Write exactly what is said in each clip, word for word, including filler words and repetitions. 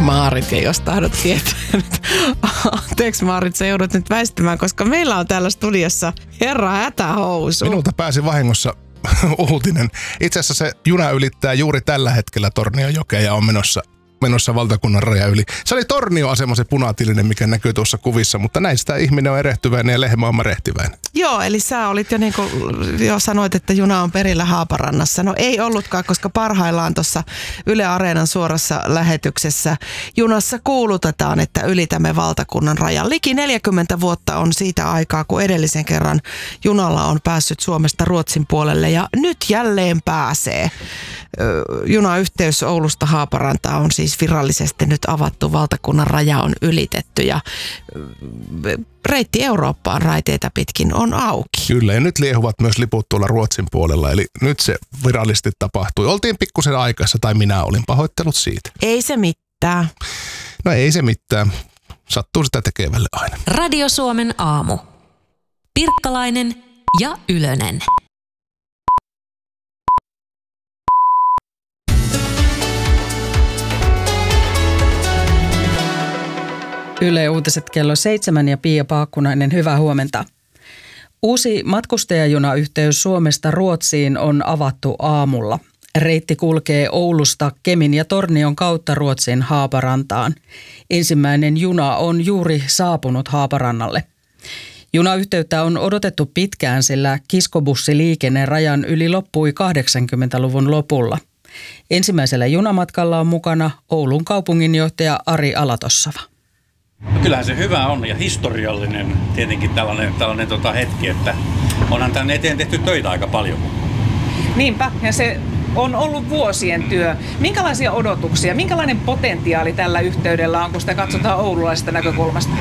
Maarit, ja jos tahdot tietää nyt. Anteeksi Maarit, sä joudut nyt väistämään, koska meillä on täällä studiossa herra hätähousu. Minulta pääsi vahingossa uutinen. Itse asiassa se juna ylittää juuri tällä hetkellä Tornionjokea ja on menossa, menossa valtakunnan raja yli. Se oli Tornioasema se punatilinen, mikä näkyy tuossa kuvissa, mutta näistä ihminen on erehtyväinen ja lehmä on marehtiväinen. Joo, eli sä olit jo niin kuin jo sanoit, että juna on perillä Haaparannassa. No ei ollutkaan, koska parhaillaan tuossa Yle Areenan suorassa lähetyksessä junassa kuulutetaan, että ylitämme valtakunnan rajan. Liki neljäkymmentä vuotta on siitä aikaa, kun edellisen kerran junalla on päässyt Suomesta Ruotsin puolelle ja nyt jälleen pääsee. Junayhteys Oulusta Haaparantaan on siis virallisesti nyt avattu, valtakunnan raja on ylitetty ja reitti Eurooppaan raiteita pitkin on auki. Kyllä, ja nyt liehuvat myös liput tuolla Ruotsin puolella, eli nyt se virallisesti tapahtui. Oltiin pikkusen aikaissa, tai minä olin, pahoittelut siitä. Ei se mitään. No ei se mitään, sattuu sitä tekevälle aina. Radio Suomen aamu. Pirkkalainen ja Ylönen. Yle Uutiset kello seitsemän ja Pia Paakkunainen, hyvää huomenta. Uusi matkustajajunayhteys Suomesta Ruotsiin on avattu aamulla. Reitti kulkee Oulusta Kemin ja Tornion kautta Ruotsin Haaparantaan. Ensimmäinen juna on juuri saapunut Haaparannalle. Junayhteyttä on odotettu pitkään, sillä kiskobussiliikenne rajan yli loppui kahdeksankymmentäluvun lopulla. Ensimmäisellä junamatkalla on mukana Oulun kaupunginjohtaja Ari Alatossava. No kyllähän se hyvä on ja historiallinen tietenkin tällainen, tällainen tota hetki, että onhan tänne eteen tehty töitä aika paljon. Niinpä, ja se on ollut vuosien työ. Minkälaisia odotuksia, minkälainen potentiaali tällä yhteydellä on, kun sitä katsotaan oululaisesta näkökulmasta?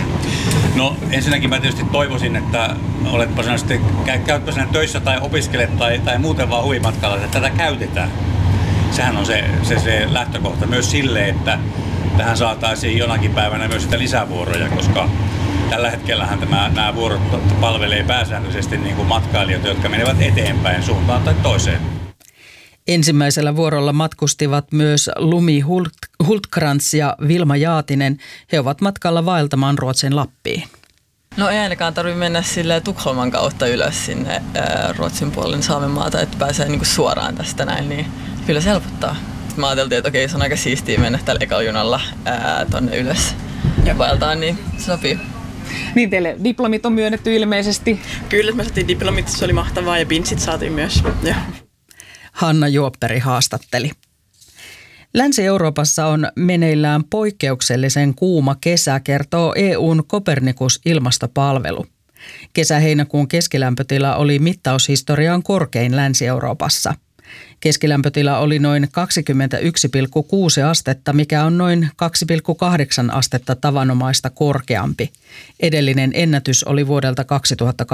No ensinnäkin mä tietysti toivoisin, että oletpa sinä sitten, käytpä sinä töissä tai opiskelet tai, tai muuten vaan huvimatkalla, että tätä käytetään. Sehän on se, se, se lähtökohta myös sille, että tähän saataisiin jonakin päivänä myös sitä lisävuoroja, koska tällä hetkellähän tämä, nämä vuorot palvelee pääsäännöllisesti niin kuin matkailijoita, jotka menevät eteenpäin suuntaan tai toiseen. Ensimmäisellä vuorolla matkustivat myös Lumi Hultkrantz ja Vilma Jaatinen. He ovat matkalla vaeltamaan Ruotsin Lappiin. No ei ainakaan tarvitse mennä sille Tukholman kautta ylös sinne ää, Ruotsin puolen Saamenmaata, että pääsee niinku suoraan tästä näin, niin kyllä se helpottaa. Sitten mä ajateltiin, että okei, se on aika siistiä mennä tällä ekalla junalla ää, tonne ylös ja vaeltaan, niin se sopii. Niin teille diplomit on myönnetty ilmeisesti. Kyllä, me saatiin diplomit, se oli mahtavaa ja pinssit saatiin myös. Ja. Hanna Juopperi haastatteli. Länsi-Euroopassa on meneillään poikkeuksellisen kuuma kesä, kertoo E U:n Copernicus-ilmastopalvelu. Kesä-heinäkuun keskilämpötila oli mittaushistorian korkein Länsi-Euroopassa. Keskilämpötila oli noin kaksikymmentäyksi pilkku kuusi astetta, mikä on noin kaksi pilkku kahdeksan astetta tavanomaista korkeampi. Edellinen ennätys oli vuodelta kaksituhatta